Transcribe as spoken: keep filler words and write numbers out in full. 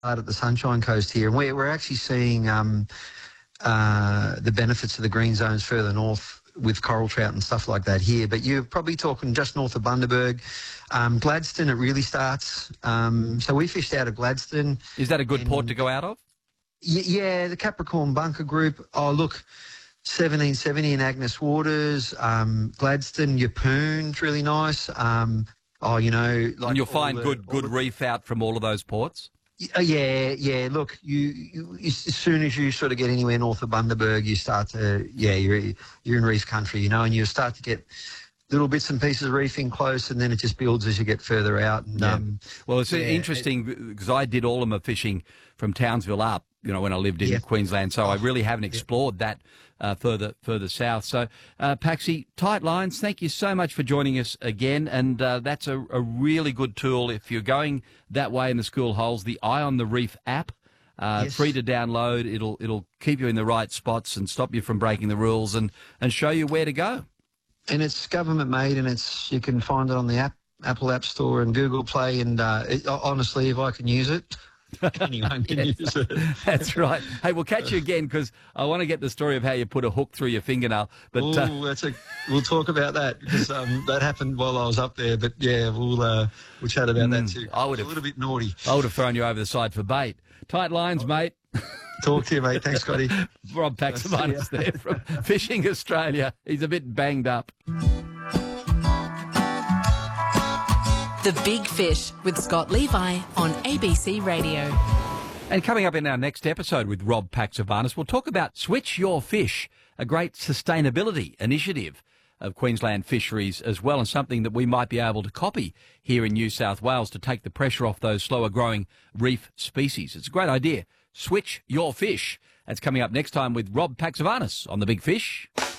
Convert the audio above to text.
at the Sunshine Coast here, and we're, we're actually seeing um, uh, the benefits of the green zones further north with coral trout and stuff like that here. But you're probably talking just north of Bundaberg. Um, Gladstone, it really starts. Um, so we fished out of Gladstone. Is that a good port to go out of? Y- yeah, the Capricorn Bunker Group. Oh, look, seventeen seventy in Agnes Waters, um, Gladstone, Yeppoon's really nice. Um, oh, you know... like and you'll find the, good good the, reef out from all of those ports? Yeah, yeah. Look, you, you as soon as you sort of get anywhere north of Bundaberg, you start to, yeah, you're you're in reef country, you know, and you start to get little bits and pieces of reefing close, and then it just builds as you get further out. And, yeah. um, well, it's yeah, interesting because I did all of my fishing from Townsville up, you know, when I lived in yeah. Queensland, so oh, I really haven't explored yeah. that uh, further further south. So, uh, Paxi, Tight Lines, thank you so much for joining us again, and uh, that's a, a really good tool if you're going that way in the school holes. The Eye on the Reef app, uh, yes. free to download. It'll it'll keep you in the right spots and stop you from breaking the rules, and, and show you where to go. And it's government made, and it's you can find it on the app, Apple App Store and Google Play. And uh, it, honestly, if I can use it, anyone can yes, use it. That's right. Hey, we'll catch you again because I want to get the story of how you put a hook through your fingernail. But Ooh, uh, that's a, we'll talk about that because um, that happened while I was up there. But yeah, we'll uh, we'll chat about mm, that too. I would have, a little bit naughty. I would have thrown you over the side for bait. Tight Lines, mate. Talk to you, mate. Thanks, Scotty. Rob Paxivanis there from Fishing Australia. He's a bit banged up. The Big Fish with Scott Levi on A B C Radio. And coming up in our next episode with Rob Paxivanis, we'll talk about Switch Your Fish, a great sustainability initiative of Queensland Fisheries as well, and something that we might be able to copy here in New South Wales to take the pressure off those slower growing reef species. It's a great idea. Switch Your Fish. That's coming up next time with Rob Paxivanis on The Big Fish.